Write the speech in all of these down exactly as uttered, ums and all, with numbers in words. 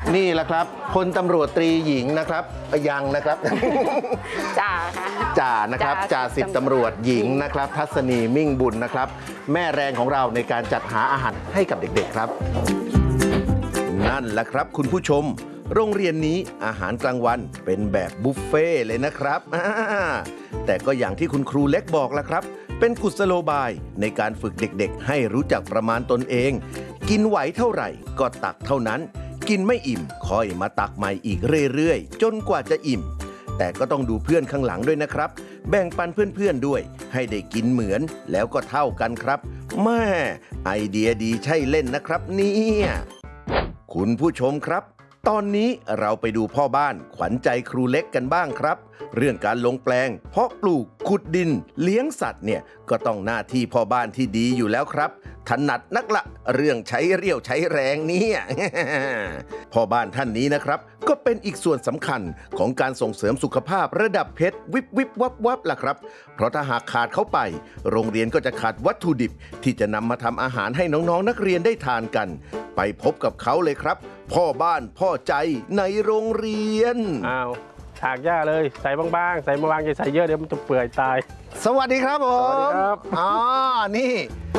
นี่แหละครับพลตำรวจตรีหญิงนะครับยังนะครับจ่าค่ะจ่านะครับจ่าสิบตำรวจหญิงนะครับทัศนีมิ่งบุญนะครับแม่แรงของเราในการจัดหาอาหารให้กับเด็กๆครับนั่นแหละครับคุณผู้ชมโรงเรียนนี้อาหารกลางวันเป็นแบบบุฟเฟ่เลยนะครับแต่ก็อย่างที่คุณครูเล็กบอกละครับเป็นกุศโลบายในการฝึกเด็กๆให้รู้จักประมาณตนเองกินไหวเท่าไหร่ก็ตักเท่านั้นกินไม่อิ่มค่อยมาตักใหม่อีกเรื่อยๆจนกว่าจะอิ่มแต่ก็ต้องดูเพื่อนข้างหลังด้วยนะครับแบ่งปันเพื่อนๆด้วยให้ได้กินเหมือนแล้วก็เท่ากันครับแม่ไอเดียดีใช่เล่นนะครับเนี่ยคุณผู้ชมครับตอนนี้เราไปดูพ่อบ้านขวัญใจครูเล็กกันบ้างครับเรื่องการลงแปลงเพาะปลูกขุดดินเลี้ยงสัตว์เนี่ยก็ต้องหน้าที่พ่อบ้านที่ดีอยู่แล้วครับถนัดนักละเรื่องใช้เรี่ยวใช้แรงเนี่ยพ่อบ้านท่านนี้นะครับก็เป็นอีกส่วนสำคัญของการส่งเสริมสุขภาพระดับเพชรวิบวิบวับวับล่ะครับเพราะถ้าหากขาดเขาไปโรงเรียนก็จะขาดวัตถุดิบที่จะนำมาทำอาหารให้น้องๆนักเรียนได้ทานกันไปพบกับเขาเลยครับพ่อบ้านพ่อใจในโรงเรียนอ้าวถากหญ้าเลยใส่บางๆใส่บางๆอย่าใส่เยอะเดี๋ยวมันจะเปื่อยตายสวัสดีครับผมสวัสดีครับอ๋อนี่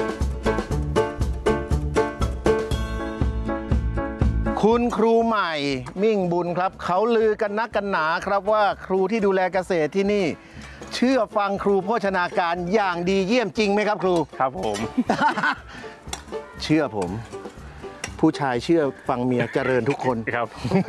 คุณครูใหม่มิ่งบุญครับเขาลือกันนักกันหนาครับว่าครูที่ดูแลเกษตรที่นี่เชื่อฟังครูโภชนาการอย่างดีเยี่ยมจริงไหมครับครูครับผมเชื่อผมผู้ชายเชื่อฟังเมียเจริญทุกคนครับ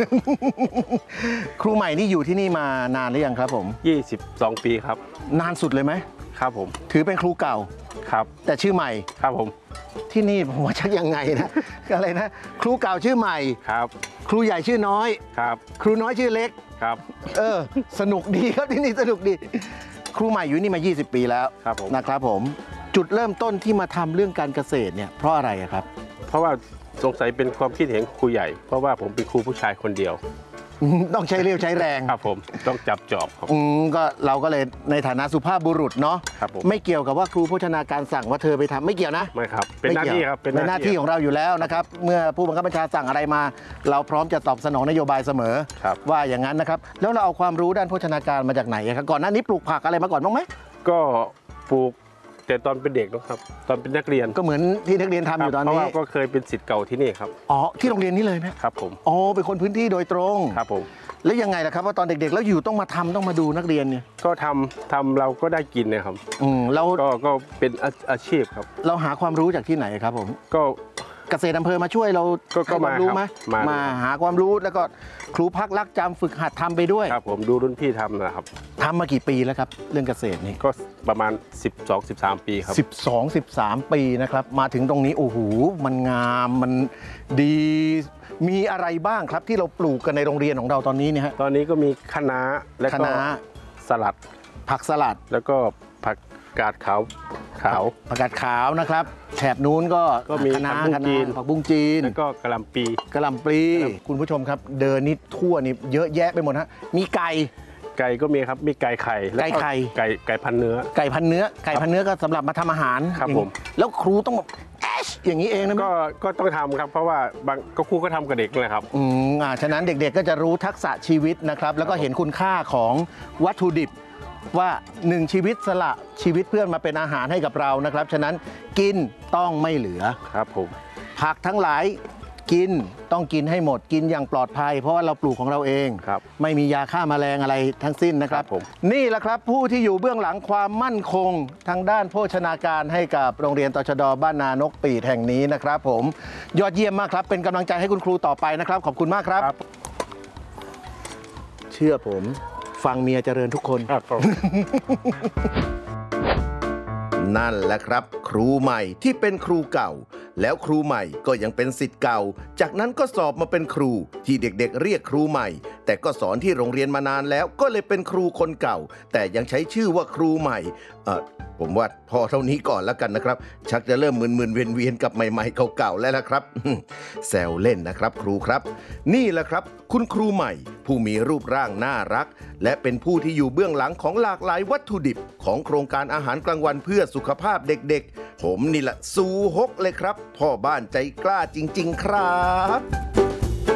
ครูใหม่นี่อยู่ที่นี่มานานหรือยังครับผมยี่สิบสองปีครับนานสุดเลยไหมครับผมถือเป็นครูเก่าครับแต่ชื่อใหม่ครับผมที่นี่ผมว่าชักยังไงนะอะไรนะครูเก่าชื่อใหม่ครับครูใหญ่ชื่อน้อยครับครูน้อยชื่อเล็กครับเออสนุกดีครับที่นี่สนุกดีครูใหม่อยู่นี่มายี่สิบปีแล้วครับผมนะครับผมจุดเริ่มต้นที่มาทำเรื่องการเกษตรเนี่ยเพราะอะไรครับเพราะว่าสงสัยเป็นความคิดเห็นครูใหญ่เพราะว่าผมเป็นครูผู้ชายคนเดียวต้องใช้เรี่ยวใช้แรงครับผมต้องจับจอบครับอืมก็เราก็เลยในฐานะสุภาพบุรุษเนาะครับผมไม่เกี่ยวกับว่าครูโภชนาการสั่งว่าเธอไปทำไม่เกี่ยวนะไม่ครับเป็นหน้าที่ครับเป็นหน้าที่ของเราอยู่แล้วนะครับเมื่อผู้บังคับบัญชาสั่งอะไรมาเราพร้อมจะตอบสนองนโยบายเสมอว่าอย่างนั้นนะครับแล้วเราเอาความรู้ด้านโภชนาการมาจากไหนครับก่อนหน้านี้ปลูกผักอะไรมาก่อนบ้างไหมก็ปลูกแต่ตอนเป็นเด็กนะครับตอนเป็นนักเรียนก็เหมือนที่นักเรียนทำอยู่ตอนนี้เพราะว่าก็เคยเป็นศิษย์เก่าที่นี่ครับอ๋อที่โรงเรียนนี้เลยไหมครับผมอ๋อเป็นคนพื้นที่โดยตรงครับผมแล้วยังไงล่ะครับว่าตอนเด็กๆแล้วอยู่ต้องมาทำต้องมาดูนักเรียนเนี่ยก็ทำทำเราก็ได้กินนะครับอืมเราก็ก็เป็นอาชีพครับเราหาความรู้จากที่ไหนครับผมก็เกษตรอำเภอมาช่วยเราก็มารู้ไหมมาหาความรู้แล้วก็ครูพักรักจำฝึกหัดทำไปด้วยครับผมดูรุ่นพี่ทำนะครับทำมากี่ปีแล้วครับเรื่องเกษตรนี่ก็ประมาณสิบสอง สิบสามปีครับสิบสอง สิบสามปีนะครับมาถึงตรงนี้โอ้โหมันงามมันดีมีอะไรบ้างครับที่เราปลูกกันในโรงเรียนของเราตอนนี้เนี่ยฮะตอนนี้ก็มีคะน้าและก็สลัดผักสลัดแล้วก็ผักกาดขาวขาวผักกาดขาวนะครับแถบนู้นก็ก็มีผักบุ้งจีนผักบุ้งจีนแล้วก็กะหล่ำปีกะหล่ำปลีคุณผู้ชมครับเดินนี่ทั่วนี่เยอะแยะไปหมดฮะมีไก่ไก่ก็มีครับมีไก่ไข่ไก่ไข่ไก่ไก่พันเนื้อไก่พันเนื้อไก่พันเนื้อก็สำหรับมาทำอาหารครับผมแล้วครูต้องแอชอย่างนี้เองนะก็ก็ต้องทำครับเพราะว่าบางก็ครูก็ทำกับเด็กเลยครับอืมอ่าฉะนั้นเด็กๆก็จะรู้ทักษะชีวิตนะครับแล้วก็เห็นคุณค่าของวัตถุดิบว่าหนึ่งชีวิตสละชีวิตเพื่อนมาเป็นอาหารให้กับเรานะครับฉะนั้นกินต้องไม่เหลือครับผมผักทั้งหลายกินต้องกินให้หมดกินอย่างปลอดภัยเพราะว่าเราปลูกของเราเองไม่มียาฆ่าแมลงอะไรทั้งสิ้นนะครับนี่แหละครับผู้ที่อยู่เบื้องหลังความมั่นคงทางด้านโภชนาการให้กับโรงเรียนตชด.บ้านนานกปีดแห่งนี้นะครับผมยอดเยี่ยมมากครับเป็นกำลังใจให้คุณครูต่อไปนะครับขอบคุณมากครับเชื่อผมฟังเมียเจริญทุกคนนั่นแหละครับครูใหม่ที่เป็นครูเก่าแล้วครูใหม่ก็ยังเป็นศิษย์เก่าจากนั้นก็สอบมาเป็นครูที่เด็กๆเรียกครูใหม่แต่ก็สอนที่โรงเรียนมานานแล้วก็เลยเป็นครูคนเก่าแต่ยังใช้ชื่อว่าครูใหม่เอ่อผมว่าพอเท่านี้ก่อนแล้วกันนะครับชักจะเริ่มมึนๆเวียนๆกับใหม่ๆเก่าๆแล้วละครับแซวเล่นนะครับครูครับนี่แหละครับคุณครูใหม่ผู้มีรูปร่างน่ารักและเป็นผู้ที่อยู่เบื้องหลังของหลากหลายวัตถุดิบของโครงการอาหารกลางวันเพื่อสุขภาพเด็กๆผมนี่แหละซูฮกเลยครับพ่อบ้านใจกล้าจริงๆครับ